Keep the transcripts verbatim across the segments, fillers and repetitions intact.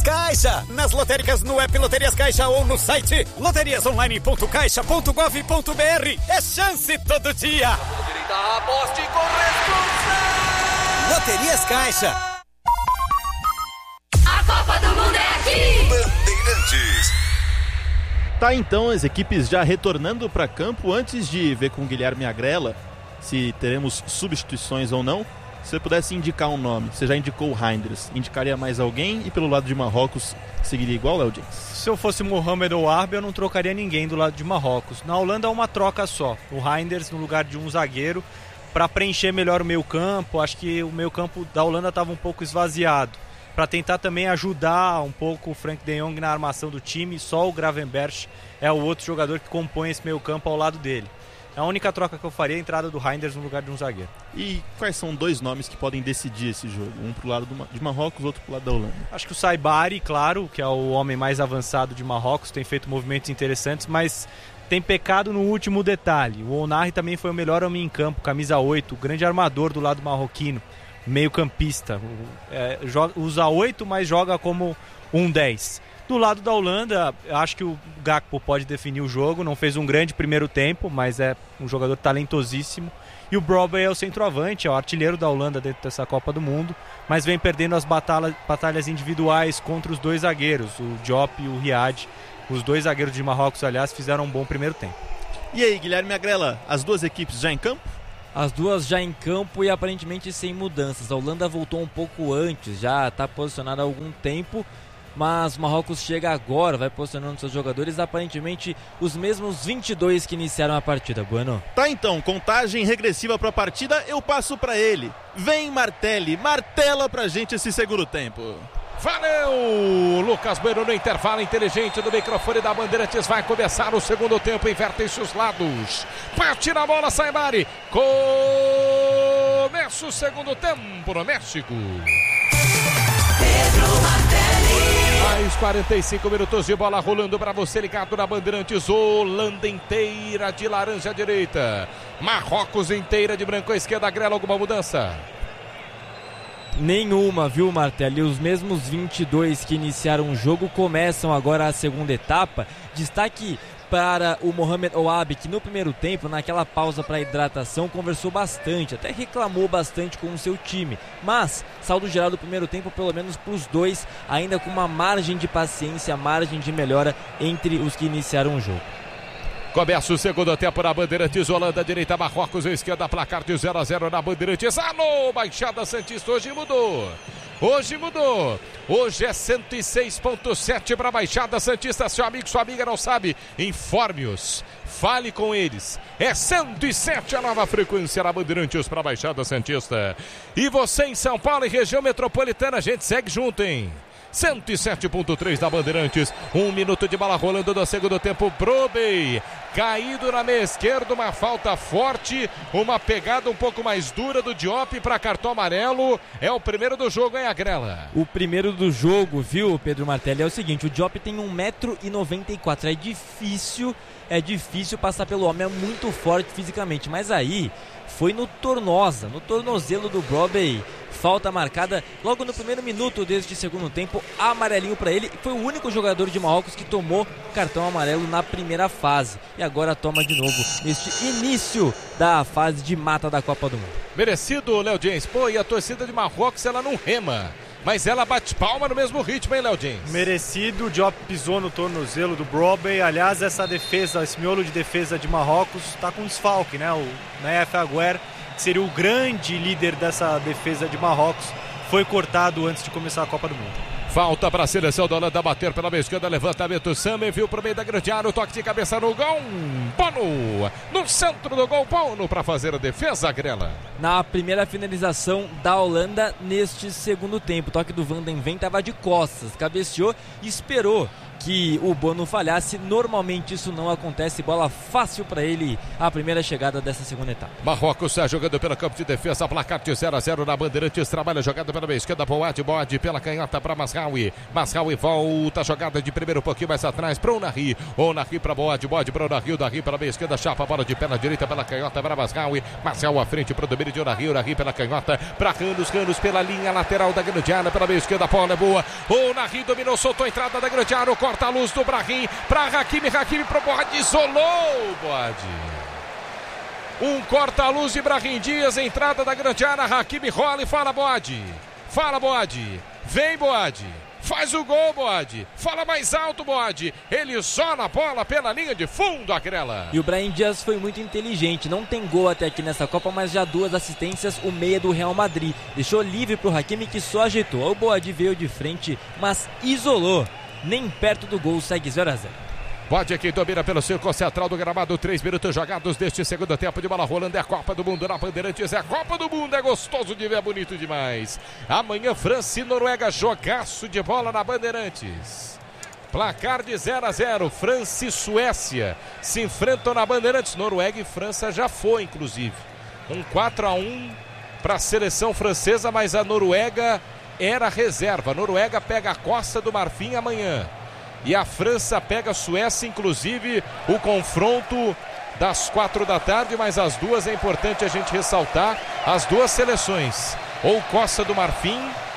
Caixa, nas lotéricas no app Loterias Caixa ou no site loterias online ponto caixa ponto gov ponto br. É chance todo dia. Aposte com responsabilidade. Loterias Caixa. A Copa do Mundo é aqui. Bandeirantes. Tá, então, as equipes já retornando para campo. Antes de ver com o Guilherme Agrela se teremos substituições ou não, se você pudesse indicar um nome, você já indicou o Reinders, indicaria mais alguém? E pelo lado de Marrocos, seguiria igual, Léo James? Se eu fosse Mohamed ou Arbe, eu não trocaria ninguém do lado de Marrocos. Na Holanda é uma troca só, o Reinders no lugar de um zagueiro, para preencher melhor o meio campo. Acho que o meio campo da Holanda estava um pouco esvaziado, para tentar também ajudar um pouco o Frank de Jong na armação do time. Só o Gravenberch é o outro jogador que compõe esse meio campo ao lado dele. A única troca que eu faria é a entrada do Reinders no lugar de um zagueiro. E quais são dois nomes que podem decidir esse jogo? Um pro lado de Marrocos, outro pro lado da Holanda. Acho que o Saibari, claro, que é o homem mais avançado de Marrocos, tem feito movimentos interessantes, mas tem pecado no último detalhe. O Onari também foi o melhor homem em campo, camisa oito, o grande armador do lado marroquino, meio campista. É, joga, usa oito, mas joga como um dez. Do lado da Holanda, acho que o Gakpo pode definir o jogo. Não fez um grande primeiro tempo, mas é um jogador talentosíssimo. E o Brobbey é o centroavante, é o artilheiro da Holanda dentro dessa Copa do Mundo, mas vem perdendo as batalhas, batalhas individuais contra os dois zagueiros, o Diop e o Riad. Os dois zagueiros de Marrocos, aliás, fizeram um bom primeiro tempo. E aí, Guilherme Agrela, as duas equipes já em campo? As duas já em campo e aparentemente sem mudanças. A Holanda voltou um pouco antes, já está posicionada há algum tempo, mas o Marrocos chega agora, vai posicionando seus jogadores, aparentemente os mesmos vinte e dois que iniciaram a partida. Bueno. Tá, então, contagem regressiva para a partida, eu passo para ele. Vem, Martelli, martela pra gente esse segundo tempo. Valeu! Lucas Bueno no intervalo inteligente do microfone da Bandeirantes. Vai começar o segundo tempo, invertem-se os lados. Bate na bola, Saibari. Começa o segundo tempo no México. Mais quarenta e cinco minutos de bola rolando para você ligado na Bandeirantes. Holanda inteira de laranja à direita, Marrocos inteira de branco à esquerda. Agrela, alguma mudança? Nenhuma, viu, Martelli? Os mesmos vinte e dois que iniciaram o jogo começam agora a segunda etapa. Destaque para o Mohamed Ouabi, que no primeiro tempo, naquela pausa para hidratação, conversou bastante, até reclamou bastante com o seu time. Mas, saldo geral do primeiro tempo, pelo menos para os dois, ainda com uma margem de paciência, margem de melhora entre os que iniciaram o jogo. Começa o segundo tempo na Bandeirantes. Holanda, direita, Marrocos, esquerda, placar de zero a zero na Bandeirantes. Alô, Baixada Santista, hoje mudou. Hoje mudou. Hoje é cento e seis ponto sete para a Baixada Santista. Seu amigo, sua amiga não sabe, informe-os. Fale com eles. É cento e sete a nova frequência na Bandeirantes para a Baixada Santista. E você em São Paulo e região metropolitana, a gente segue junto, hein? cento e sete ponto três da Bandeirantes. Um minuto de bola rolando do segundo tempo. Brobbey caído na meia esquerda, uma falta forte, uma pegada um pouco mais dura do Diop para cartão amarelo. É o primeiro do jogo, hein, Agrela? O primeiro do jogo, viu, Pedro Martelli, é o seguinte: o Diop tem um metro e noventa e quatro. É difícil, é difícil passar pelo homem, é muito forte fisicamente, mas aí foi no tornoza, no tornozelo do Brobbey. Falta marcada logo no primeiro minuto deste segundo tempo, amarelinho para ele. Foi o único jogador de Marrocos que tomou cartão amarelo na primeira fase. E agora toma de novo neste início da fase de mata da Copa do Mundo. Merecido, Léo James. Pô, e a torcida de Marrocos, ela não rema, mas ela bate palma no mesmo ritmo, hein, Léo James? Merecido, o Diop pisou no tornozelo do Brobbey. Aliás, essa defesa, esse miolo de defesa de Marrocos está com desfalque, né? O Naef Aguer, que seria o grande líder dessa defesa de Marrocos, foi cortado antes de começar a Copa do Mundo. Falta para a seleção da Holanda bater pela meia esquerda, levantamento, Samer viu pro meio da grande área, o toque de cabeça no gol, Bono, no centro do gol, Bono para fazer a defesa, Agrela. Na primeira finalização da Holanda neste segundo tempo, o toque do Van den Ven estava de costas, cabeceou e esperou que o Bono falhasse. Normalmente isso não acontece, bola fácil para ele a primeira chegada dessa segunda etapa. Marrocos está jogando pelo campo de defesa, placar de zero a zero na Bandeirantes, trabalha jogada pela esquerda, Boad, Boad pela canhota para Masraoui, Masraoui volta, jogada de primeiro um pouquinho mais atrás para o Onahi, Onahi para Boad, Boad para o Onahi, o Onahi pela meia esquerda, chapa a bola de perna direita pela canhota para Masraoui, Marcel à frente para o domínio de Onahi, Onahi pela canhota para Ranos, Ranos pela linha lateral da grande área, pela meia esquerda, a bola é boa, Onahi dominou, soltou a entrada da grande área, corta a luz do Brahim para Hakimi, Hakimi para o Boad, isolou o Boad. Um corta-luz de Brahim Dias, entrada da grande área, Hakimi rola e fala Boad, fala Boad, vem Boad, faz o gol Boad, fala mais alto Boad, ele só na bola pela linha de fundo, Agrela. E o Brahim Dias foi muito inteligente, não tem gol até aqui nessa Copa, mas já duas assistências, o meia do Real Madrid, deixou livre para o Hakimi que só ajeitou, o Boad veio de frente, mas isolou, nem perto do gol, segue zero a zero. Pode aqui, domina pelo círculo central do gramado, três minutos jogados deste segundo tempo de bola rolando, é a Copa do Mundo na Bandeirantes, é a Copa do Mundo, é gostoso de ver, é bonito demais. Amanhã França e Noruega, jogaço de bola na Bandeirantes. Placar de zero a zero, França e Suécia se enfrentam na Bandeirantes, Noruega e França já foi inclusive. Um quatro a um para a seleção francesa, mas a Noruega era reserva, a Noruega pega a Costa do Marfim amanhã. E a França pega a Suécia, inclusive o confronto das quatro da tarde, mas as duas é importante a gente ressaltar, as duas seleções, ou Costa do Marfim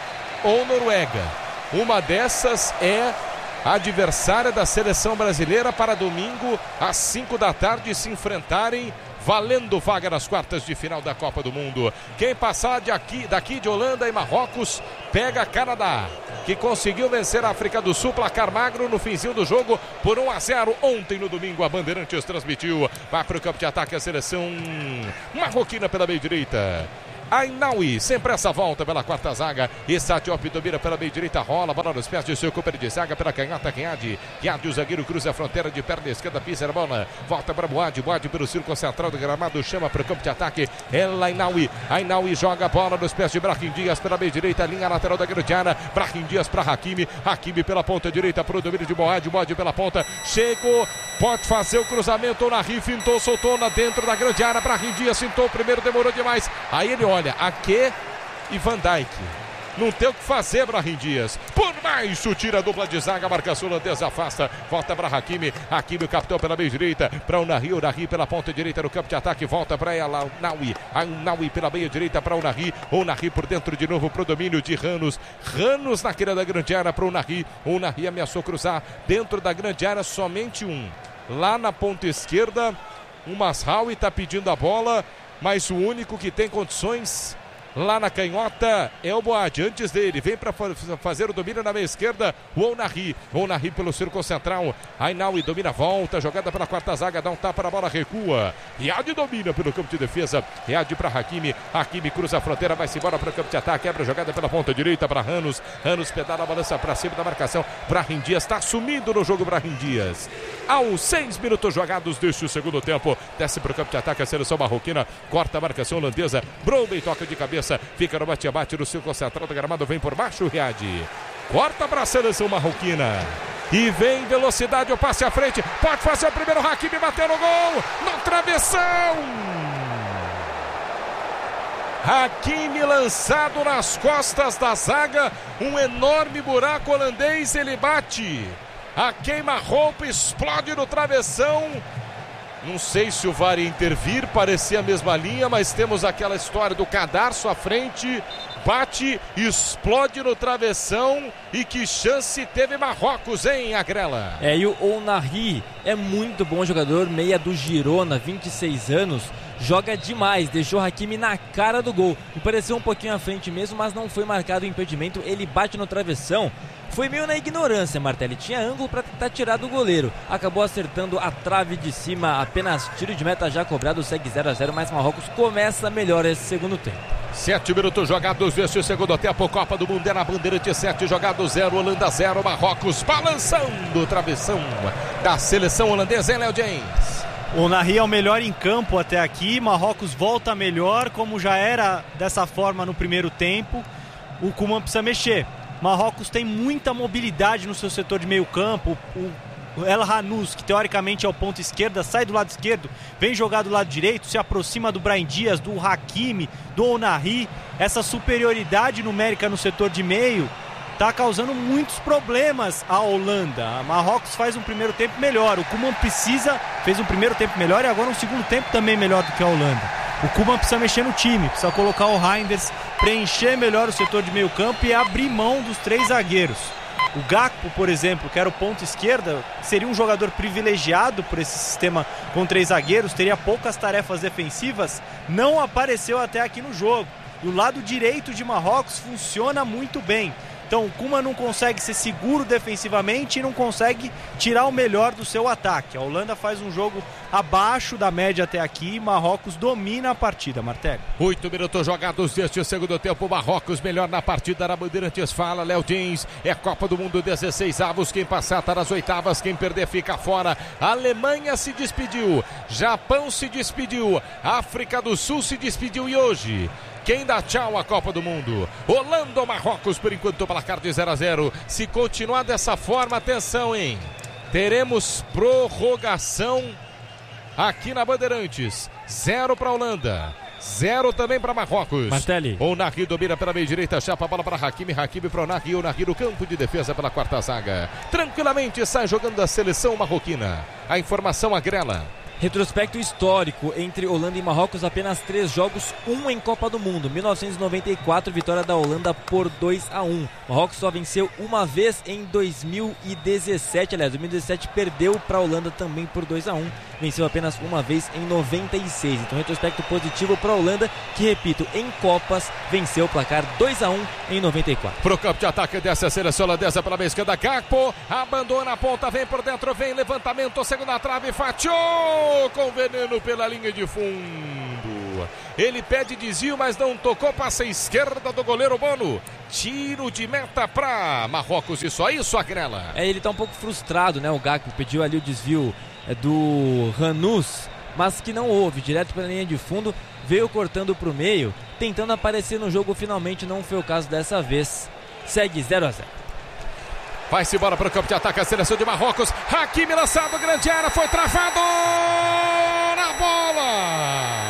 ou Noruega. Uma dessas é a adversária da seleção brasileira para domingo às cinco da tarde se enfrentarem, valendo vaga nas quartas de final da Copa do Mundo. Quem passar de aqui, daqui de Holanda e Marrocos pega Canadá, que conseguiu vencer a África do Sul, placar magro no finzinho do jogo por um a zero. Ontem no domingo a Bandeirantes transmitiu. Vai para o campo de ataque a seleção marroquina pela meia direita. Ainaoui, sempre essa volta pela quarta zaga. Issa Diop domina pela meia direita, rola, bola nos pés de seu companheiro de zaga pela canhota, Riad. Riad, o zagueiro cruza a fronteira de perna esquerda, pisa a bola, volta para Boad, Boad pelo círculo central do gramado, chama para o campo de ataque. Ela Ainaoui, Ainaoui joga a bola nos pés de Brahim Dias pela meia direita, linha lateral da Gradiana. Brahim Dias para Hakimi, Hakimi pela ponta direita para o domínio de Boad, Boad pela ponta, chegou, pode fazer o cruzamento, Onahi fintou, soltou na dentro da grande área. Brahim Dias fintou primeiro, demorou demais. Aí ele olha, Ake e Van Dijk. Não tem o que fazer, Brahim Dias. Por baixo, tira a dupla de zaga, a marcação holandesa afasta. Volta para Hakimi. Hakimi, o capitão pela meia direita. Para o Onahi, o Onahi pela ponta direita no campo de ataque. Volta para ela, Ainaoui. Ainaoui pela meia direita para o Onahi. Onahi por dentro de novo para o domínio de Ranos. Ranos na queira da grande área para o Onahi. O Onahi ameaçou cruzar dentro da grande área, somente um. Lá na ponta esquerda, o Masraoui está pedindo a bola, mas o único que tem condições lá na canhota é o Boad. Antes dele, vem para fazer o domínio na meia esquerda, o Onahi. O Onahi pelo círculo central. Ainaoui domina, volta, jogada pela quarta zaga, dá um tapa na bola, recua. Riad domina pelo campo de defesa. Riad para Hakimi. Hakimi cruza a fronteira, vai-se embora para o campo de ataque, quebra a jogada pela ponta direita para Ranos. Ranos pedala a balança para cima da marcação. Brahim Dias está sumindo no jogo, Brahim Dias. Aos seis minutos jogados deste segundo tempo, desce para o campo de ataque a seleção marroquina, corta a marcação holandesa. Bromley toca de cabeça. Fica no bate-bate no círculo central do gramado, vem por baixo o Riad. Corta para a seleção marroquina. E vem velocidade, o passe à frente. Pode fazer o primeiro, Hakimi bateu no gol. No travessão. Hakimi lançado nas costas da zaga. Um enorme buraco holandês, ele bate. A queima-roupa explode no travessão. Não sei se o V A R ia intervir, parecia a mesma linha, mas temos aquela história do cadarço à frente, bate, explode no travessão. E que chance teve Marrocos, hein, Agrela? É, e o Onahi é muito bom jogador, meia do Girona, vinte e seis anos, joga demais, deixou Hakimi na cara do gol. Me pareceu um pouquinho à frente mesmo, mas não foi marcado o impedimento, ele bate no travessão. Foi meio na ignorância, Martelli, tinha ângulo para tentar tirar do goleiro, acabou acertando a trave de cima, apenas tiro de meta já cobrado, segue zero a zero, mas Marrocos começa melhor esse segundo tempo. Sete minutos jogados deste segundo tempo, Copa do Mundo é na Bandeirantes, sete jogados, zero, Holanda zero, Marrocos balançando o travessão da seleção holandesa, hein, Léo James? O Onahi é o melhor em campo até aqui, Marrocos volta melhor, como já era dessa forma no primeiro tempo. O Koeman precisa mexer. Marrocos tem muita mobilidade no seu setor de meio campo. O El Hanous, que teoricamente é o ponto esquerda, sai do lado esquerdo, vem jogar do lado direito, se aproxima do Brahim Dias, do Hakimi, do Ounahi. Essa superioridade numérica no setor de meio está causando muitos problemas à Holanda. A Marrocos faz um primeiro tempo melhor, o Koeman precisa, fez um primeiro tempo melhor e agora um segundo tempo também melhor do que a Holanda. O Koeman precisa mexer no time, precisa colocar o Reinders, preencher melhor o setor de meio campo e abrir mão dos três zagueiros. O Gakpo, por exemplo, que era o ponto esquerda, seria um jogador privilegiado por esse sistema com três zagueiros, teria poucas tarefas defensivas, não apareceu até aqui no jogo. E o lado direito de Marrocos funciona muito bem. Então o Koeman não consegue ser seguro defensivamente e não consegue tirar o melhor do seu ataque. A Holanda faz um jogo abaixo da média até aqui e Marrocos domina a partida, Martelli. Oito minutos jogados deste segundo tempo. Marrocos melhor na partida. Na Bandeirantes fala, Léo Dins. É Copa do Mundo dezesseis avos. Quem passar está nas oitavas. Quem perder fica fora. A Alemanha se despediu. Japão se despediu. África do Sul se despediu e hoje... quem dá tchau à Copa do Mundo? Holanda ou Marrocos, por enquanto, placar de zero a zero. Se continuar dessa forma, atenção, hein? Teremos prorrogação aqui na Bandeirantes. Zero para a Holanda. Zero também para Marrocos. Martelli. Ounahi domina pela meia direita, chapa a bola para Hakimi, Hakimi para Ounahi, Ounahi no campo de defesa pela quarta zaga. Tranquilamente sai jogando a seleção marroquina. A informação agrela. Retrospecto histórico entre Holanda e Marrocos, apenas três jogos, um em Copa do Mundo. mil novecentos e noventa e quatro, vitória da Holanda por dois a um. Marrocos só venceu uma vez em dois mil e dezessete, aliás, dois mil e dezessete perdeu para a Holanda também por dois a um. Venceu apenas uma vez em noventa e seis. Então retrospecto positivo para a Holanda, que, repito, em Copas venceu o placar dois a um em noventa e quatro. Pro campo de ataque dessa seleção holandesa pela meia esquerda, Gakpo abandona a ponta, vem por dentro, vem levantamento, segunda trave, fatiou com veneno pela linha de fundo. Ele pede desvio, mas não tocou, passa à esquerda do goleiro Bono. Tiro de meta para Marrocos, e só isso, Agrela. É, ele tá um pouco frustrado, né? O Gakpo pediu ali o desvio é, do Hanous, mas que não houve, direto pela linha de fundo, veio cortando pro meio, tentando aparecer no jogo, finalmente não foi o caso dessa vez. Segue zero a zero. Vai-se embora para o campo de ataque a seleção de Marrocos. Hakimi lançado, grande área, foi travado na bola.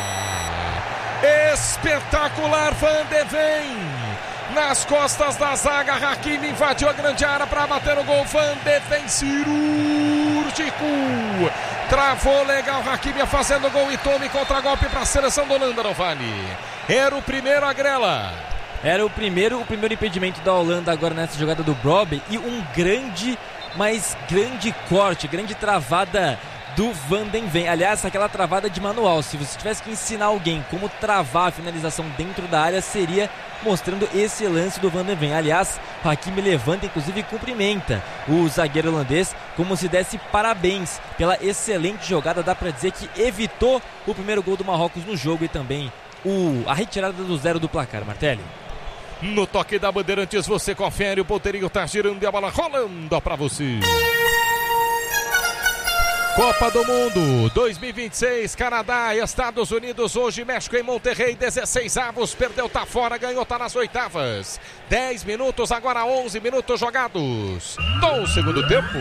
Espetacular, Van de Ven. Nas costas da zaga, Hakimi invadiu a grande área para bater o gol. Van de Ven cirúrgico. Travou legal, Hakimi fazendo gol e tome contra-golpe para a seleção da Holanda, não vale. Era o primeiro, Agrela. Era o primeiro, o primeiro impedimento da Holanda agora nessa jogada do Brobbey e um grande, mas grande corte, grande travada do Van de Ven. Aliás, aquela travada de manual, se você tivesse que ensinar alguém como travar a finalização dentro da área, seria mostrando esse lance do Van de Ven. Aliás, o Hakimi levanta, inclusive cumprimenta o zagueiro holandês como se desse parabéns pela excelente jogada. Dá para dizer que evitou o primeiro gol do Marrocos no jogo e também o, a retirada do zero do placar, Martelli. No toque da Bandeirantes você confere, o ponteirinho tá girando e a bola rolando pra você. Copa do Mundo dois mil e vinte e seis, Canadá, Estados Unidos, hoje México em Monterrey, dezesseis avos, perdeu, tá fora, ganhou, tá nas oitavas. dez minutos, agora onze minutos jogados do segundo tempo.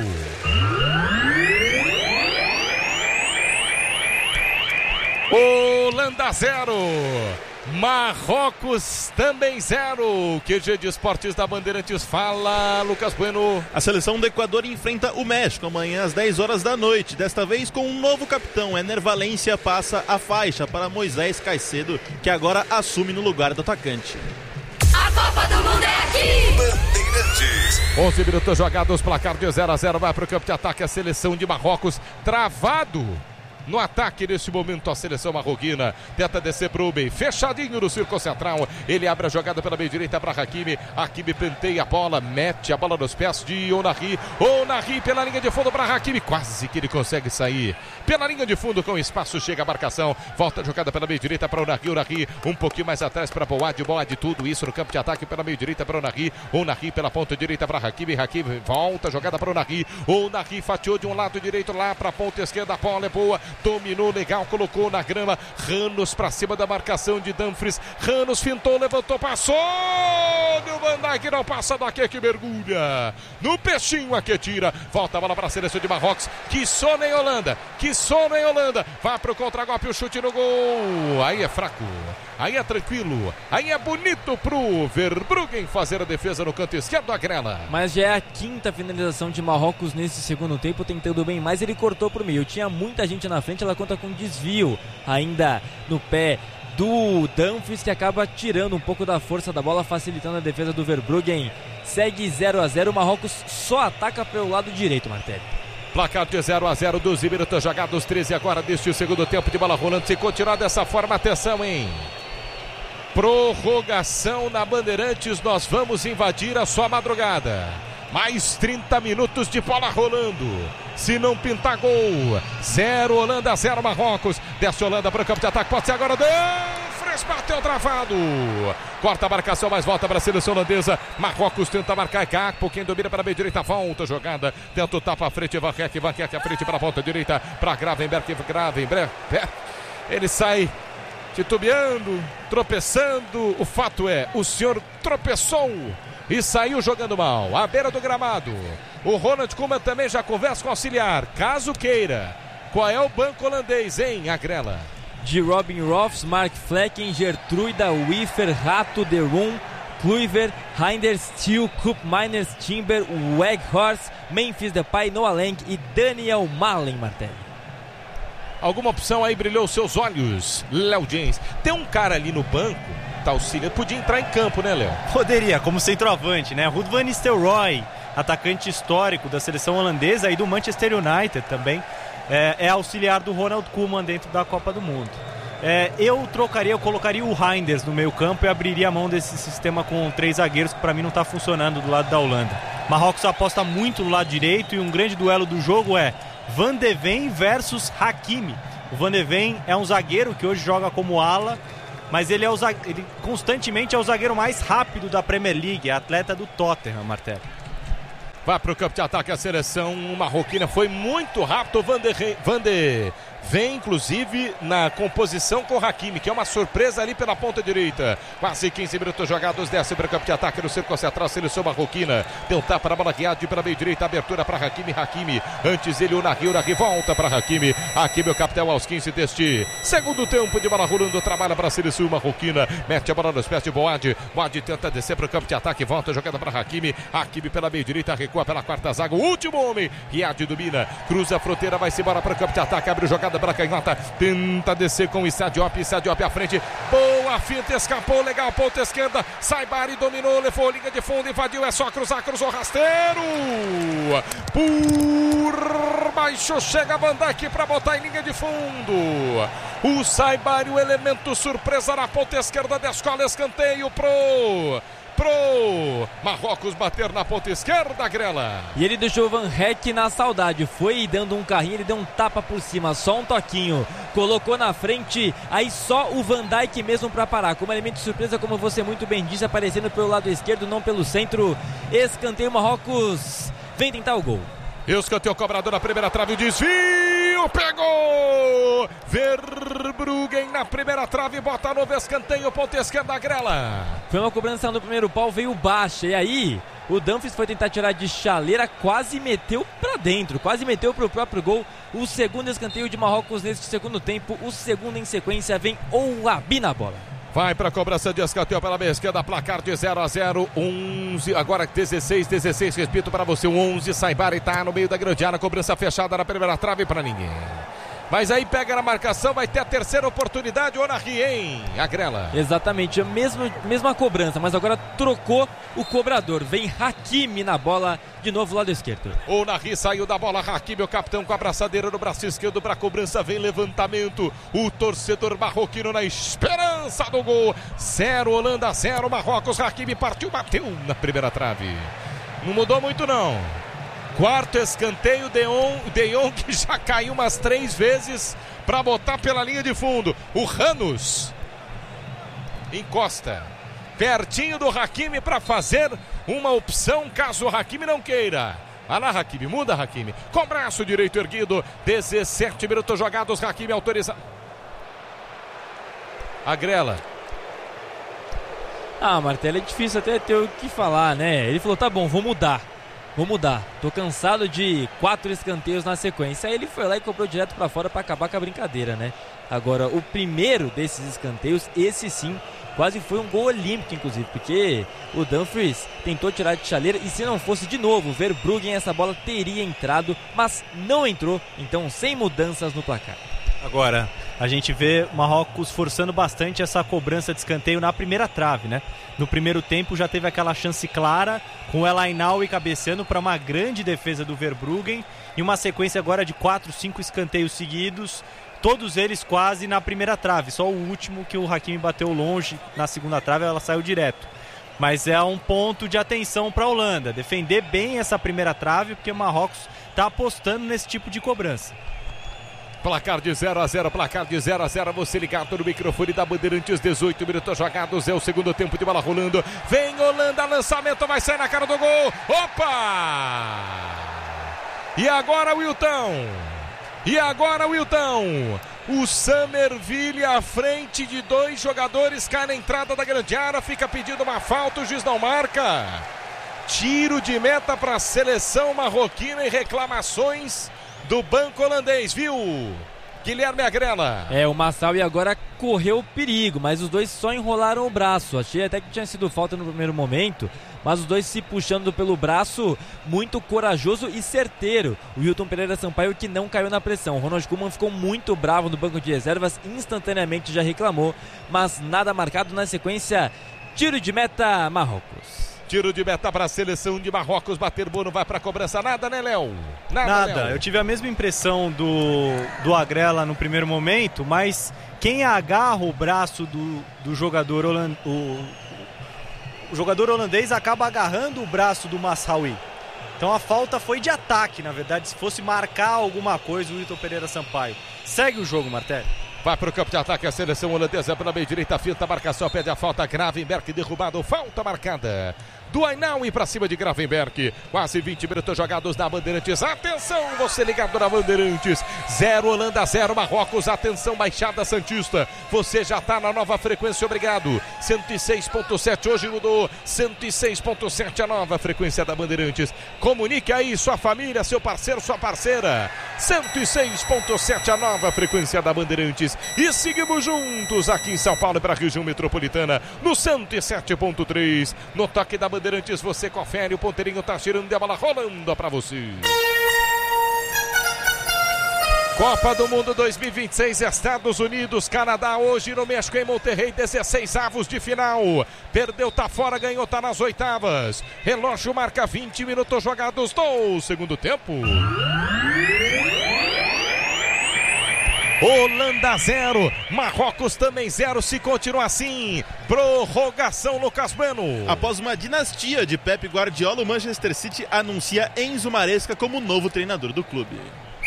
Holanda zero, Marrocos também zero. Q G de Esportes da Bandeirantes fala, Lucas Bueno. A seleção do Equador enfrenta o México amanhã às dez horas da noite, desta vez com um novo capitão. Ener Valencia passa a faixa para Moisés Caicedo, que agora assume no lugar do atacante. A Copa do Mundo é aqui! Bandeirantes. onze minutos jogados, placar de zero a zero, vai para o campo de ataque a seleção de Marrocos, travado no ataque nesse momento a seleção marroquina. Tenta descer pro Ubey, fechadinho no círculo central. Ele abre a jogada pela meia direita para Hakimi. Hakimi penteia a bola, mete a bola nos pés de Ounahi. Ounahi pela linha de fundo para Hakimi. Quase que ele consegue sair pela linha de fundo com espaço. Chega a marcação. Volta a jogada pela meia direita para Ounahi. Ounahi um pouquinho mais atrás para Boad. Boad tudo isso no campo de ataque pela meia direita para Ounahi. Ounahi pela ponta direita para Hakimi. Hakimi volta a jogada para Ounahi. Ounahi fatiou de um lado direito lá para a ponta esquerda. A bola é boa. dominou legal, colocou na grama. Ranos pra cima da marcação de Dumfries. Ranos fintou, levantou, passou. O Van Dijk não passa daqui, que mergulha no peixinho, aqui tira. Volta a bola para a seleção de Marrocos. Que sono em Holanda, que sono em Holanda. Vai pro contragolpe, o chute no gol. Aí é fraco, aí é tranquilo, aí é bonito pro Verbruggen fazer a defesa no canto esquerdo da grela. Mas já é a quinta finalização de Marrocos nesse segundo tempo, tentando bem mais, ele cortou pro meio. Tinha muita gente na frente, ela conta com desvio ainda no pé do Dumfries, que acaba tirando um pouco da força da bola, facilitando a defesa do Verbruggen. Segue zero a zero, Marrocos só ataca pelo lado direito, Martelli. Placar de zero a zero, doze minutos jogados, treze agora deste segundo tempo de bola rolando. Se continuar dessa forma, atenção, hein? Prorrogação na Bandeirantes, nós vamos invadir a sua madrugada. Mais trinta minutos de bola rolando. Se não pintar gol, zero Holanda, zero Marrocos. Desce Holanda para o campo de ataque, pode ser agora. Dumfries bateu travado. Corta a marcação, mas volta para a seleção holandesa. Marrocos tenta marcar, Gakpo, quem domina para a meia direita, volta a jogada. Tenta o tapa à frente, Van Rijk, Van Rijk à frente para a ponta direita, para Gravenberg, Gravenberg. Ele sai titubeando, tropeçando. O fato é, o senhor tropeçou e saiu jogando mal, à beira do gramado. O Ronald Koeman também já conversa com o auxiliar, caso queira. Qual é o banco holandês, hein, Agrela? De Robin Roths, Mark Flecken, Gertruida, Wiffer, Rato, De Roon, Kluivert, Reinders, Steele, Koop, Miners, Timber, Weghorst, Memphis Depay, Noah Lang e Daniel Malen, Martelli. Alguma opção aí brilhou seus olhos, Léo James? Tem um cara ali no banco, tá auxiliando, podia entrar em campo, né, Léo? Poderia, como centroavante, né? Ruud van Nistelrooy, atacante histórico da seleção holandesa e do Manchester United também, é, é auxiliar do Ronald Koeman dentro da Copa do Mundo. É, eu trocaria, eu colocaria o Reinders no meio campo e abriria a mão desse sistema com três zagueiros que para mim não está funcionando do lado da Holanda. Marrocos aposta muito no lado direito e um grande duelo do jogo é Van de Ven versus Hakimi. O Van de Ven é um zagueiro que hoje joga como ala, mas ele, é o zague... ele constantemente é o zagueiro mais rápido da Premier League, é atleta do Tottenham, Martelli. Vai para o campo de ataque a seleção marroquina, foi muito rápido. Van de, Re... Van de Ven, inclusive, na composição com o Hakimi, que é uma surpresa ali pela ponta direita. Quase quinze minutos jogados, desce para o campo de ataque no círculo central, seleção marroquina. Deu tapa na bola guiada para a meia direita, abertura para Hakimi, Hakimi. Antes ele o Nahri, o Nahri volta para Hakimi. Hakimi, o capitão, aos quinze deste segundo tempo de bola rolando, trabalha para a seleção marroquina. Mete a bola nos pés de Boad. Boad tenta descer para o campo de ataque, volta a jogada para Hakimi. Hakimi pela meia direita, recua pela quarta zaga. O último homem, Riad domina, cruza a fronteira, vai-se embora para o campo de ataque, abre jogada para canhota, tenta descer com o Issa Diop, Issa Diop à frente, boa finta, escapou, legal, ponta esquerda, Saibari dominou, levou linha de fundo, invadiu, é só cruzar, cruzou rasteiro, por baixo chega Van Dijk para botar em linha de fundo, o Saibari, o elemento surpresa na ponta esquerda da escola, escanteio pro... pro Marrocos bater na ponta esquerda, Grela. E ele deixou o Van Rijk na saudade, foi dando um carrinho, ele deu um tapa por cima, só um toquinho, colocou na frente, aí só o Van Dijk mesmo para parar, como elemento de surpresa, como você muito bem disse, aparecendo pelo lado esquerdo, não pelo centro. Escanteio, Marrocos vem tentar o gol. Escanteio, cobrador na primeira trave, o desvio, pegou! Verbruggen na primeira trave, bota novo escanteio, ponta esquerda, Grela. Foi uma cobrança no primeiro pau, veio baixa, e aí o Dumfries foi tentar tirar de chaleira, quase meteu pra dentro, quase meteu pro próprio gol. O segundo escanteio de Marrocos neste segundo tempo, o segundo em sequência, vem Ouabi na bola. Vai para a cobrança de escanteio pela meia esquerda, placar de zero a zero, onze, agora dezesseis, dezesseis, repito para você, o onze, Saibari está no meio da grande área, cobrança fechada na primeira trave para ninguém. Mas aí pega na marcação, vai ter a terceira oportunidade, o Nahri, hein, Agrela. Exatamente, a mesma, mesma cobrança, mas agora trocou o cobrador. Vem Hakimi na bola, de novo lado esquerdo. O Nahri saiu da bola, Hakimi, o capitão com a abraçadeira no braço esquerdo para a cobrança, vem levantamento. O torcedor marroquino na esperança do gol. Zero Holanda, zero Marrocos. Hakimi partiu, bateu na primeira trave. Não mudou muito não. Quarto escanteio, De Jong, De Jong que já caiu umas três vezes para botar pela linha de fundo. O Ranos encosta pertinho do Hakimi para fazer uma opção caso o Hakimi não queira. Olha lá, Hakimi, muda, Hakimi. Com braço direito erguido, dezessete minutos jogados, Hakimi autoriza. Agrela. Ah, Martelli, é difícil até ter o que falar, né? Ele falou, tá bom, vou mudar. Vou mudar. Tô cansado de quatro escanteios na sequência. Aí ele foi lá e cobrou direto pra fora pra acabar com a brincadeira, né? Agora, o primeiro desses escanteios, esse sim, quase foi um gol olímpico, inclusive, porque o Dumfries tentou tirar de chaleira e se não fosse de novo o Verbruggen, essa bola teria entrado, mas não entrou, então sem mudanças no placar. Agora, a gente vê Marrocos forçando bastante essa cobrança de escanteio na primeira trave, né? No primeiro tempo já teve aquela chance clara com o El Ainaoui cabeceando para uma grande defesa do Verbruggen e uma sequência agora de quatro, cinco escanteios seguidos, todos eles quase na primeira trave, só o último que o Hakimi bateu longe na segunda trave, ela saiu direto. Mas é um ponto de atenção para a Holanda, defender bem essa primeira trave, porque o Marrocos está apostando nesse tipo de cobrança. Placar de zero a zero, placar de zero a zero, você ligado no microfone da Bandeirantes, dezoito minutos jogados, é o segundo tempo de bola rolando, vem Holanda, lançamento, vai sair na cara do gol, opa! E agora o Wilton, e agora o Wilton, o Summerville à frente de dois jogadores, cai na entrada da grande área, fica pedindo uma falta, o juiz não marca, tiro de meta para a seleção marroquina e reclamações do banco holandês, viu? Guilherme Agrela. É, o Massaui agora correu perigo, mas os dois só enrolaram o braço. Achei até que tinha sido falta no primeiro momento, mas os dois se puxando pelo braço, muito corajoso e certeiro. O Wilton Pereira Sampaio que não caiu na pressão. O Ronald Koeman ficou muito bravo no banco de reservas, instantaneamente já reclamou, mas nada marcado. Na sequência, tiro de meta, Marrocos. Tiro de meta para a seleção de Marrocos, bater bono, vai para a cobrança, nada, né, Léo? Nada, nada. Léo. Eu tive a mesma impressão do, do Agrela no primeiro momento, mas quem agarra o braço do, do jogador holandês, o, o jogador holandês acaba agarrando o braço do Massaui. Então a falta foi de ataque, na verdade, se fosse marcar alguma coisa o Wilton Pereira Sampaio. Segue o jogo, Martelli. Vai para o campo de ataque a seleção holandesa pela meia direita, finta, marcação, pede a falta, Gravenberch derrubado, falta marcada do Ainaoui para cima de Gravenberch, quase vinte minutos jogados na Bandeirantes, atenção, você ligado na Bandeirantes, zero Holanda, zero Marrocos, atenção Baixada Santista, você já está na nova frequência, obrigado, cento e seis ponto sete, hoje mudou, cento e seis ponto sete a nova frequência da Bandeirantes, comunique aí sua família, seu parceiro, sua parceira, cento e seis ponto sete a nova frequência da Bandeirantes, e seguimos juntos aqui em São Paulo para a região metropolitana, no cento e sete ponto três, no toque da Bandeirantes, você confere, o ponteirinho tá tirando e a bola rolando para você. Copa do Mundo dois mil e vinte e seis, Estados Unidos, Canadá, hoje no México, em Monterrey, dezesseis avos de final. Perdeu, tá fora, ganhou, tá nas oitavas. Relógio marca vinte minutos jogados do segundo tempo. Holanda zero, Marrocos também zero, se continuar assim, prorrogação, Lucas Bueno. Após uma dinastia de Pep Guardiola, o Manchester City anuncia Enzo Maresca como novo treinador do clube.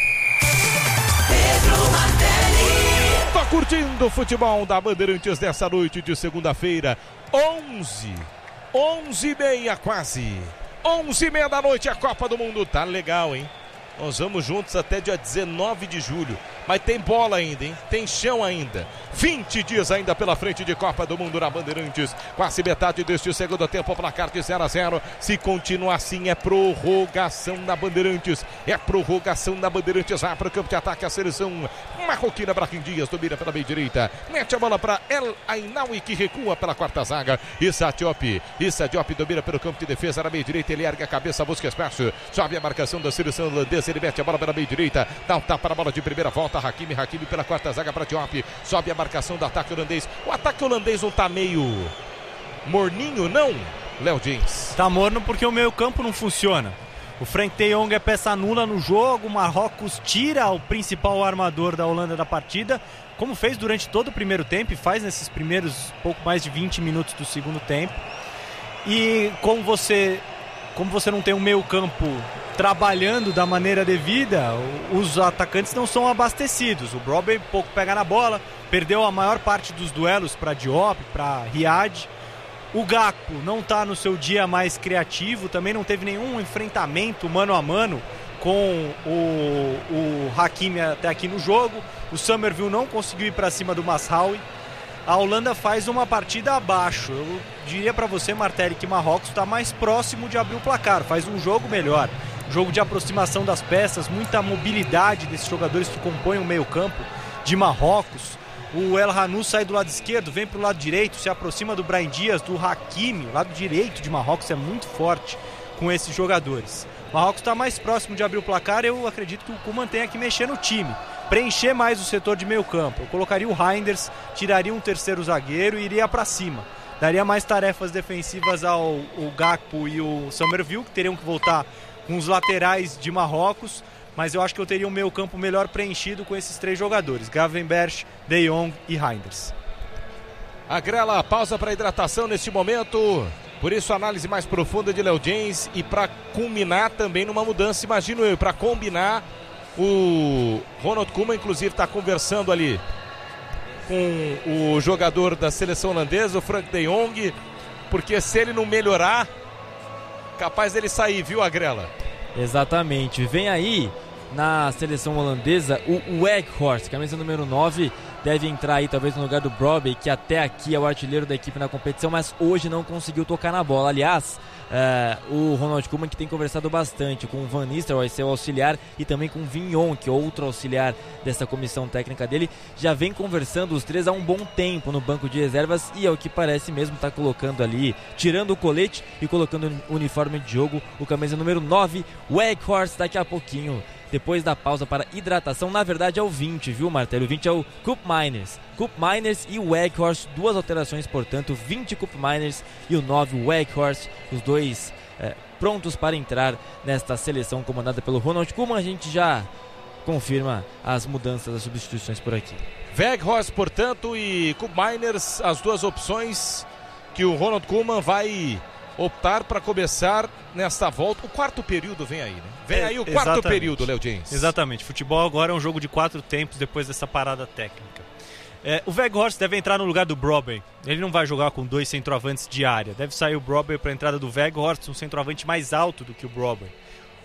Tô curtindo o futebol da Bandeirantes dessa noite de segunda-feira, onze, onze e meia quase, onze e meia da noite, a Copa do Mundo, tá legal, hein? Nós vamos juntos até dia dezenove de julho. Mas tem bola ainda, hein? Tem chão ainda. vinte dias ainda pela frente de Copa do Mundo na Bandeirantes. Quase metade deste segundo tempo, placar de zero a zero. Se continuar assim, é prorrogação na Bandeirantes. É prorrogação na Bandeirantes. Vai para o campo de ataque a seleção marroquina. Brahim Dias domina pela meia direita. Mete a bola para El Ainaoui, que recua pela quarta zaga. Issa Diop. Issa Diop domina pelo campo de defesa na meia direita. Ele ergue a cabeça, busca espaço. Sobe a marcação da seleção holandesa. Ele mete a bola pela meia direita. Dá um tapa para a bola de primeira volta. Hakimi, Hakimi pela quarta zaga para Diop. Sobe a marcação do ataque holandês. O ataque holandês não tá meio morninho, não, Léo James? Tá morno porque o meio campo não funciona. O Frank de Jong é peça nula no jogo. O Marrocos tira o principal armador da Holanda da partida, como fez durante todo o primeiro tempo e faz nesses primeiros pouco mais de vinte minutos do segundo tempo. E como você, como você não tem um meio campo trabalhando da maneira devida, os atacantes não são abastecidos. O Brobbey pouco pega na bola, perdeu a maior parte dos duelos para Diop, para Riad. O Gakpo não está no seu dia mais criativo, também não teve nenhum enfrentamento mano a mano com o, o Hakimi até aqui no jogo. O Summerville não conseguiu ir para cima do Mazraoui. A Holanda faz uma partida abaixo. Eu diria para você, Martelli, que Marrocos está mais próximo de abrir o placar, faz um jogo melhor. Jogo de aproximação das peças, muita mobilidade desses jogadores que compõem o meio campo de Marrocos. O El Hanous sai do lado esquerdo, vem para o lado direito, se aproxima do Brahim Dias, do Hakimi. O lado direito de Marrocos é muito forte com esses jogadores. Marrocos está mais próximo de abrir o placar. Eu acredito que o Koeman tenha que mexer no time, preencher mais o setor de meio campo. Eu colocaria o Reinders, tiraria um terceiro zagueiro e iria para cima. Daria mais tarefas defensivas ao, ao Gakpo e o Summerville, que teriam que voltar com os laterais de Marrocos. Mas eu acho que eu teria um meio campo melhor preenchido com esses três jogadores, Gravenberch, De Jong e Reinders. Agrela, pausa para hidratação neste momento. Por isso, análise mais profunda de Léo James. E para culminar também numa mudança, imagino eu, para combinar, o Ronald Koeman, inclusive, está conversando ali com o jogador da seleção holandesa, o Frank De Jong, porque se ele não melhorar, capaz dele sair, viu, Agrela? Exatamente. Vem aí na seleção holandesa o Weghorst, camisa número nove, deve entrar aí talvez no lugar do Brobbey, que até aqui é o artilheiro da equipe na competição, mas hoje não conseguiu tocar na bola. Aliás, uh, o Ronald Koeman, que tem conversado bastante com o Van Nistelrooy, seu auxiliar, e também com o Vignon, que é outro auxiliar dessa comissão técnica dele, já vem conversando os três há um bom tempo no banco de reservas, e ao que parece mesmo está colocando ali, tirando o colete e colocando o uniforme de jogo, o camisa número nove, Weghorst, daqui a pouquinho, depois da pausa para hidratação. Na verdade é o vinte, viu, Martelo? O vinte é o Koopmeiners. Koopmeiners e o Weghorst, duas alterações, portanto, vinte Koopmeiners e o nove Weghorst, os dois é, prontos para entrar nesta seleção comandada pelo Ronald Koeman. A gente já confirma as mudanças, as substituições por aqui. Weghorst, portanto, e Koopmeiners, as duas opções que o Ronald Koeman vai optar para começar nesta volta. O quarto período vem aí, né? Vem é, aí o quarto exatamente. período, Léo James. Exatamente. Futebol agora é um jogo de quatro tempos depois dessa parada técnica. É, o Weghorst deve entrar no lugar do Brobbey. Ele não vai jogar com dois centroavantes de área. Deve sair o Brobbey para a entrada do Weghorst, um centroavante mais alto do que o Brobbey.